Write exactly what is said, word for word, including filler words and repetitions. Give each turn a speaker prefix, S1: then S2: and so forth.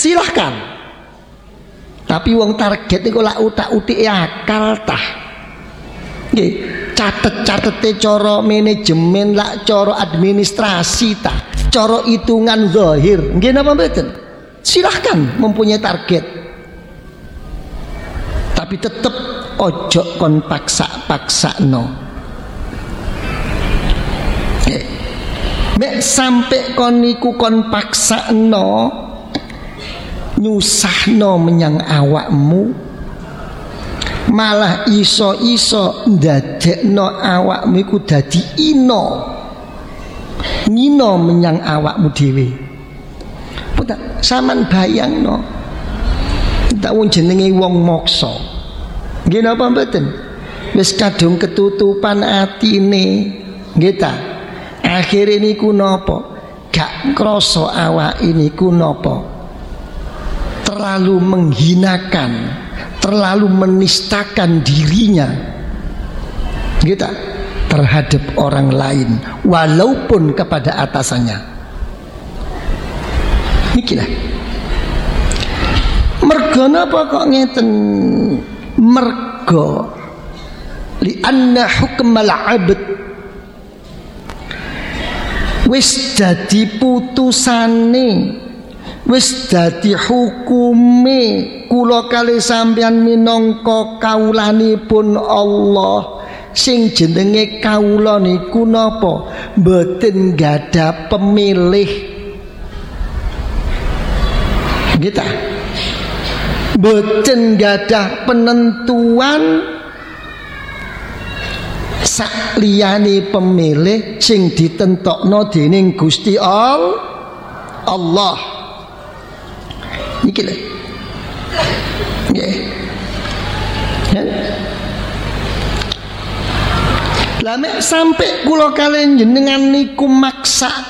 S1: silahkan. Tapi wong target niku lak utak-utik akal tah. Nggih, catet-catete cara manajemen lak cara administrasi tah, cara hitungan zahir. Nggih napa mboten? Silahkan mempunyai target. Tapi tetep ojo kon paksa-paksakno. Nggih. Mek sampai kon niku kon paksakno nyusahno menyang awakmu, malah iso-iso ndadekno awakmu iku dadi ino ngino menyang awakmu dhewe. Putak sampean bayangno tak wong jenenge wong moksa. Nggih napa mboten? Wis kadung ketutupan atine, nggih ta? Akhire niku napa? Gak krasa awake niku napa? Terlalu menghinakan, terlalu menistakan dirinya, gitu, terhadap orang lain, walaupun kepada atasannya. Ikilah. Mergo napa kok ngeten? Mergo li anna hukmal 'abd wis dadi putusane, wis dadi hukume kula kali sampeyan minangka kawulanipun Allah. Sing jenenge kawula niku napa? Mboten gadah pemilih. Gitu. Mboten gadah penentuan sak liyane pemilih sing ditentokno dening Gusti Allah. Iki lho. Nggih. Lah mek sampai kula kalian jenengan niku maksa